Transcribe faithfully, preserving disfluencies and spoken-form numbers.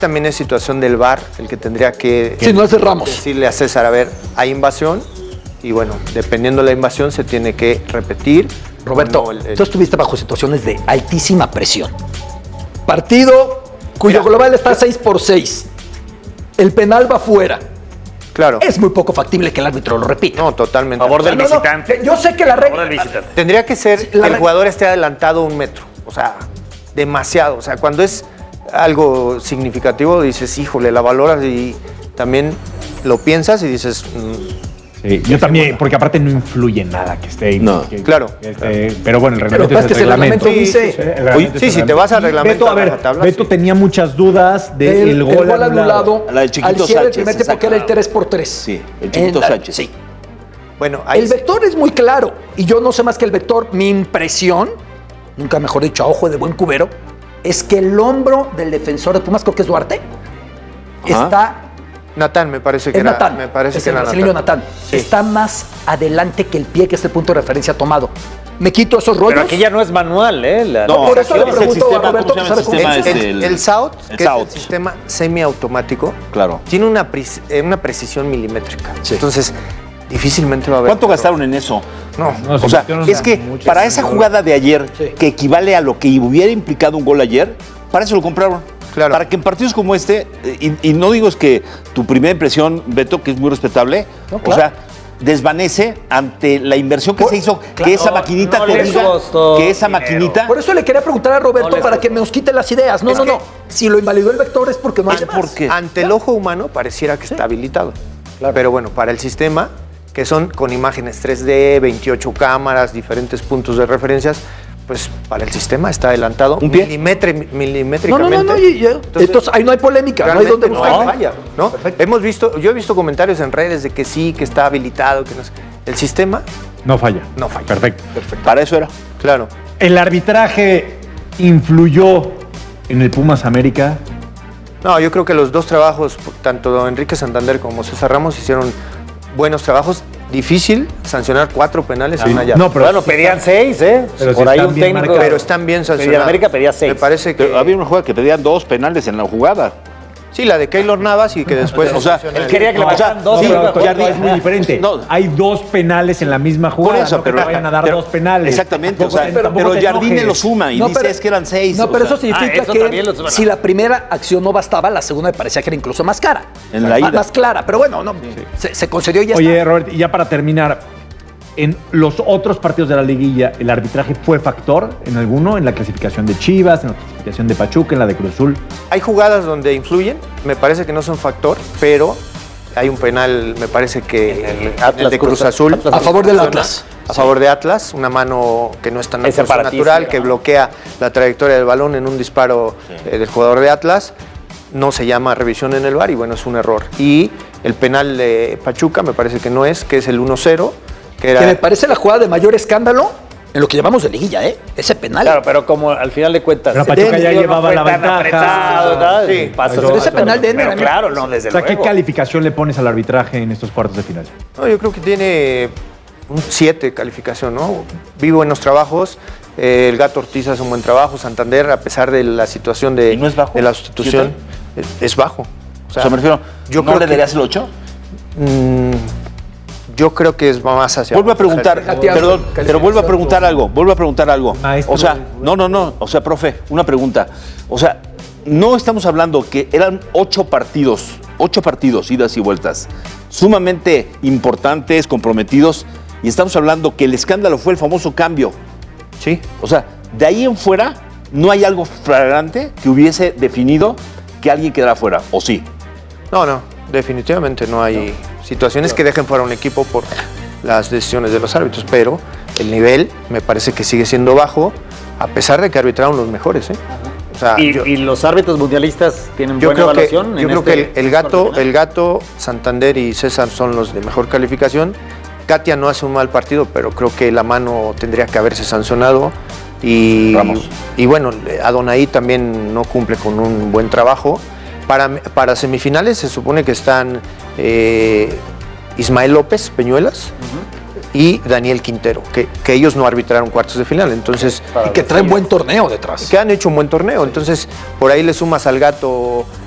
También es situación del V A R, el que tendría que, si no es de Ramos, decirle a César, a ver, hay invasión, y bueno, dependiendo de la invasión se tiene que repetir. Roberto, no, el, el... tú estuviste bajo situaciones de altísima presión. Partido cuyo Mira, global está seis por seis. El penal va fuera. Claro. Es muy poco factible que el árbitro lo repita. No, totalmente. A favor del no, visitante. No, yo sé que la regla... Tendría que ser Sí, que el re... jugador esté adelantado un metro. O sea, demasiado. O sea, cuando es algo significativo, dices, híjole, la valoras y también lo piensas y dices... Mmm, sí, yo también, porque aparte no influye en nada que esté... No, que, claro, que claro. Esté, pero bueno, el reglamento pero es el que reglamento. el reglamento dice... Sí, sí, el reglamento sí, es el si te vas al reglamento, Beto, a ver, a la tabla, Beto sí. tenía muchas dudas del el, gol, el gol anulado la del Chiquito al cierre del Sánchez, primer tiempo, que era el tres por tres. Sí, el Chiquito la, Sánchez. Sí. Bueno, ahí el vector es muy claro, y yo no sé más que el vector. Mi impresión, nunca mejor dicho, a ojo de buen cubero, es que el hombro del defensor de Pumas, creo que es Duarte, Ajá. está... Natán, me parece que es era Natán, me parece es que el era brasileño Natán. Natán. Sí. Está más adelante que el pie, que es el punto de referencia tomado. Me quito esos rollos. Pero aquí ya no es manual, ¿eh? La, no, por eso le pregunto sistema, a Roberto, ¿cómo se llama el sistema? El, el, el, el S A U T, el que S A U T. es el sistema semiautomático, claro. tiene una, una precisión milimétrica. Sí. Entonces, difícilmente va a haber... ¿Cuánto gastaron en eso? No, no o sea, es que para esa jugada de ayer, sí. que equivale a lo que hubiera implicado un gol ayer, para eso lo compraron. Claro. Para que en partidos como este, y, y no digo es que tu primera impresión, Beto, que es muy respetable, no, claro. o sea, desvanece ante la inversión que por, se hizo, claro, que esa maquinita no, no te diga, que esa dinero. maquinita... Por eso le quería preguntar a Roberto no para que nos quite las ideas. No, es no, no. Si lo invalidó el vector es porque no hay más. Porque ante el ojo humano pareciera que sí. está habilitado. Claro. Pero bueno, para el sistema, que son con imágenes tres D, veintiocho cámaras, diferentes puntos de referencias, pues para el sistema está adelantado ¿Un pie? milimétricamente. No, no, no, no y, y, entonces, entonces ahí no hay polémica, no hay donde buscar. No hay falla, ¿no? Hemos visto, yo he visto comentarios en redes de que sí, que está habilitado, que no es, el sistema no falla. No falla. Perfecto. Perfecto. Para eso era. Claro. ¿El arbitraje influyó en el Pumas América? No, yo creo que los dos trabajos, tanto Enrique Santander como César Ramos, hicieron buenos trabajos. Difícil sancionar cuatro penales sí. en una llave. No, pero bueno, pedían seis, ¿eh? Pero por si ahí un técnico. Marcados. Pero están bien sancionados. América pedía seis. Me parece que... Pero había una jugada que pedían dos penales en la jugada. Sí, la de Keylor Navas y que después... o sea, él quería que le bajaran dos. Sí, pero no, es muy diferente. No. Hay dos penales en la misma jugada. Por eso, no pero que vayan a dar pero, dos penales. Exactamente, tampoco o sea, te, pero, pero Jardine lo suma y no, dice pero, es que eran seis. No, pero sea. eso significa ah, eso que si la primera acción no bastaba, la segunda me parecía que era incluso más cara. En la ida. Más clara, pero bueno, no, sí. se, se concedió y ya Oye, está. Robert, y ya para terminar, ¿en los otros partidos de la liguilla el arbitraje fue factor en alguno? ¿En la clasificación de Chivas, en la clasificación de Pachuca, en la de Cruz Azul? Hay jugadas donde influyen, me parece que no son factor, pero hay un penal, me parece que en el, Atlas, el de Cruz Azul. Atlas, a favor del Atlas. A favor de Atlas, una mano que no es tan natural, que bloquea la trayectoria del balón en un disparo sí. eh, del jugador de Atlas. No se llama revisión en el V A R y bueno, es un error. Y el penal de Pachuca me parece que no es, que es el uno cero. Que, era... que me parece la jugada de mayor escándalo en lo que llamamos de liguilla, ¿eh? Ese penal. Claro, pero como al final de cuentas... Pero Pachuca ya llevaba no la ventaja. Apretado, ¿no? Sí, pasó, pero ese penal de Ender... Claro, no, desde o sea, luego. ¿Qué calificación le pones al arbitraje en estos cuartos de final? No, yo creo que tiene un siete calificación, ¿no? Vi buenos trabajos. Eh, el Gato Ortiz hace un buen trabajo. Santander, a pesar de la situación de, no es bajo? de la sustitución, es, es bajo. O sea, o sea, me refiero, yo ¿no creo le que, darías el ocho? Mmm, Yo creo que es más hacia... Vuelvo a preguntar, perdón, pero vuelvo a preguntar algo, vuelvo a preguntar algo. Maestro, o sea, no, no, no, o sea, profe, una pregunta. O sea, no estamos hablando que eran ocho partidos, ocho partidos, idas y vueltas, sumamente importantes, comprometidos, y estamos hablando que el escándalo fue el famoso cambio. Sí. O sea, de ahí en fuera, no hay algo flagrante que hubiese definido que alguien quedara fuera, ¿o sí? No, no, definitivamente no hay... No. Situaciones que dejen fuera un equipo por las decisiones de los árbitros, pero el nivel me parece que sigue siendo bajo, a pesar de que arbitraron los mejores. ¿eh? O sea, ¿Y, yo, ¿Y los árbitros mundialistas tienen yo buena creo evaluación? Que, yo creo este, que el, el, gato, el Gato, Santander y César son los de mejor calificación. Katia no hace un mal partido, pero creo que la mano tendría que haberse sancionado. Y, y bueno, Adonai también no cumple con un buen trabajo. Para, para semifinales se supone que están eh, Ismael López Peñuelas uh-huh. y Daniel Quintero, que, que ellos no arbitraron cuartos de final, entonces... Y que traen buen torneo detrás. Que han hecho un buen torneo, entonces por ahí le sumas al Gato